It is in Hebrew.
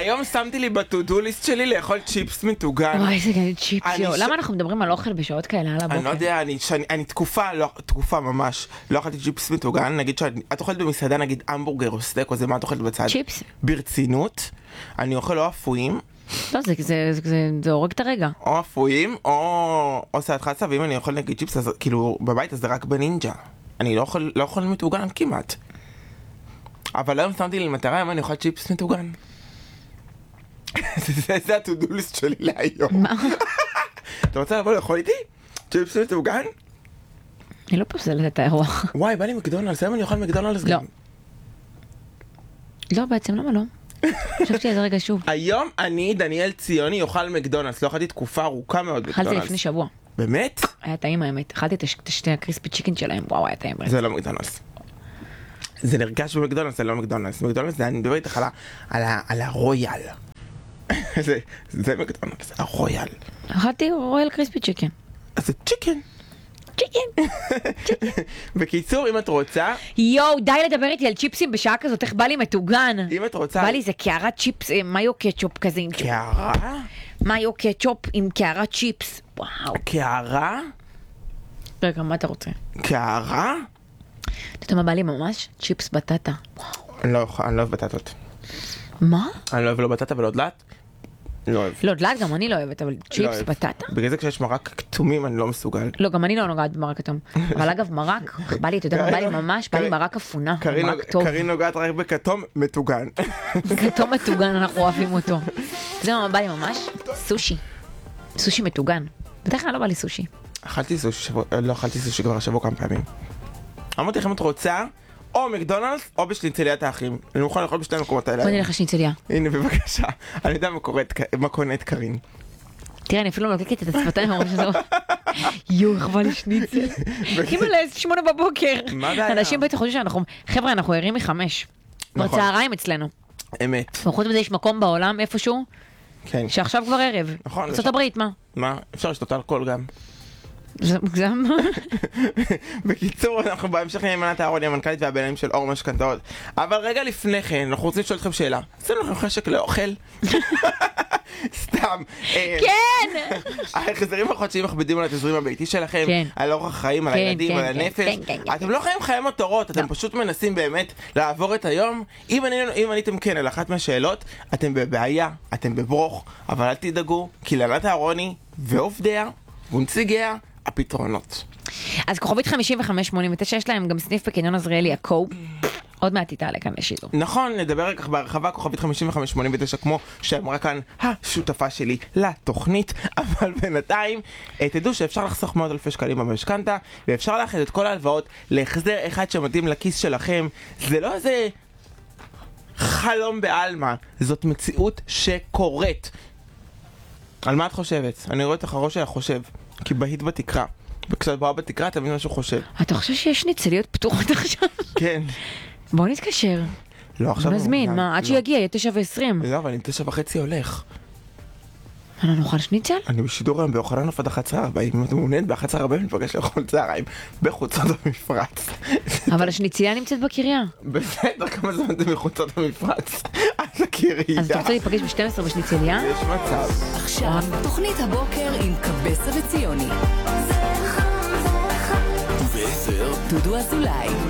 היום שמתי לי בטודו ליסט שלי לאכול צ'יפס מטוגן. וואי, איזה צ'יפס. למה אנחנו מדברים על אוכל בשעות כאלה על הבוקר? אני לא יודע, אני תקופה ממש, לא אכלתי צ'יפס מטוגן. נגיד שאת אוכלת במסעדה, נגיד המבורגר או סטייק או זה, מה את אוכלת בצד? צ'יפס. ברצינות, אני אוכל או אפויים. לא, זה הורג את הרגע. או אפויים, או סלט חסה, ואם אני אוכל נגיד צ'יפס, אז כאילו בבית אז זה רק בנינג'ה. אני לא אוכל מטוגן כמעט. אבל היום שמתי לי למטרה, אם אני אוכל צ'יפס מטוגן. זה הטודוליסט שלי להיום. מה? אתה רוצה לבוא לאכול איתי? צ'יפס מטוגן? אני לא פוסלת את האירוח. וואי, בא לי מקדונלדס, היום אני אוכל מקדונלדס לא. גם. לא, בעצם למה לא? חשבתי על זה רגע שוב. היום אני, דניאל ציוני, אוכל מקדונלדס. לא אכלתי תקופה ארוכה מאוד מקדונלדס. אכלתי לפני שבוע. באמת? היה טעים האמת. אכלתי את שתי הקריספי צ'יקן שלהם. וואו, היה טעים. זה לא מקדונלדס. זה נרגש במקדונלדס, זה לא מקדונלדס. מקדונלדס זה, אני מדבר איתך על הרויאל. זה מקדונלדס, הרויאל. אכלתי רויאל קריספי צ'יקן. אז זה צ'יקן. צ'יקן. בקיצור, אם את רוצה... יואו, די לדבר איתי על צ'יפסים בשעה כזאת, איך בא לי מטוגן. אם את רוצה... בא לי זה קערת צ'יפס, מיו קטשופ כזה. קערה? מיו קטשופ עם קערת צ'יפס. וואו. קערה? רגע, מה אתה רוצה? קערה? אתה יודע מה בא לי ממש? צ'יפס בטטה. וואו. אני לא אוהב בטטות. מה? אני לא אוהב לא בטטה ולא דלת. לא אוהב. לא, דלת גם אני לא אוהבת, אבל צ'יפס בטטה? בגלל זה כשיש מרק כתומים אני לא מסוגל. לא, גם אני לא נוגעת במרק כתום. אבל אגב, מרק, בא לי, אתה יודע מה בא לי ממש? בא לי מרק אפונה. מרק טוב. קרין נוגעת רק בכתום מטוגן. כתום מטוגן, אנחנו אוהבים אותו. זה מה בא לי ממש? סושי. סושי מטוגן. בדרך כלל לא בא לי סושי. לא אכלתי סושי כבר השבוע כמה פעמים. אמרתי לכם את רוצה או מקדונלדס או בשניצליית האחים. אני מוכן לאכול בשתי המקומות האלה. בוא נלך לשניצליה. הנה בבקשה. אני יודע מה קונה את קרין. תראה, אני אפילו מלקקת את הצפתיים ממש שזה... יואו, חבל לי שניצל. כאילו ל8 בבוקר. מה הבעיה? אנשים בטח חושבים שאנחנו... חבר'ה, אנחנו ערים מ5. בצהריים אצלנו. אמת. וחוץ מזה יש מקום בעולם איפשהו, כן. שעכשיו כבר ערב. נכון. ארצות הברית, מה? מה? אפשר לשתות אלכוהול גם. זה מוגזם. בקיצור, אנחנו בהמשך נהיה מנת אהרוני, המנכ"לית והבעלים של אור משכנתאות. אבל רגע לפני כן, אנחנו רוצים לשאול אתכם שאלה. עשינו לכם חשק לאוכל? סתם. כן! ההחזרים החודשיים מכבידים על התזרים הביתי שלכם, כן. על אורח החיים, על כן, הילדים, כן, על כן, הנפש. כן, כן, כן. אתם לא חיים חיים מטורות, אתם פשוט מנסים באמת לעבור את היום. אם עניתם כן על אחת מהשאלות, אתם בבעיה, אתם בברוך, אבל אל תדאגו, כי להנהלת אהרוני ועובדיה ונציגיה הפתרונות. אז כוכבית 5589 יש להם גם סניף בקניון עזריאלי הקו. עוד מעט תעלה כאן לשידור. נכון, נדבר רק בהרחבה, כוכבית 5589, כמו שאמרה כאן השותפה שלי לתוכנית, אבל בינתיים תדעו שאפשר לחסוך מאות אלפי שקלים במשכנתה, ואפשר לאחד את כל ההלוואות להחזר אחד שמתאים לכיס שלכם. זה לא איזה חלום בעלמה, זאת מציאות שקורית. על מה את חושבת? אני רואה את הראש שלך חושב, כי בהית בתקרה. וכשאת באה בתקרה, אתה מבין מה שהוא חושב. אתה חושב שיש ניצליות פתוחות עכשיו? כן. בוא נתקשר. לא, עכשיו... נזמין, מה? עד שיגיע, יהיה 9:20. לא, אבל אני 9:30 הולך. אני נאכל שניצל? אני בשידור היום ביוחננוף עד 11:40. אם את מעוניינת ב-11:40 נפגש לאכול צהריים בחוצות המפרץ. אבל השניצייה נמצאת בקריה. בסדר, כמה זמן אתם בחוצות המפרץ? אז הקריה. אז אתה רוצה להיפגש ב-12 בשניצליה? יש מצב. עכשיו, תוכנית הבוקר עם קבסה וציוני. וב10 דודו אזולאי.